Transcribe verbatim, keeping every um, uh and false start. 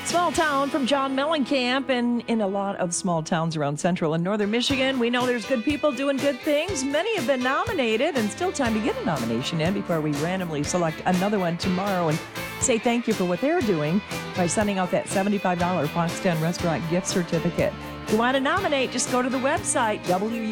Small Town from John Mellencamp. And in a lot of small towns around central and northern Michigan, we know there's good people doing good things. Many have been nominated, and still time to get a nomination in before we randomly select another one tomorrow and say thank you for what they're doing by sending out that seventy-five dollars Fox ten restaurant gift certificate. If you want to nominate, just go to the website, W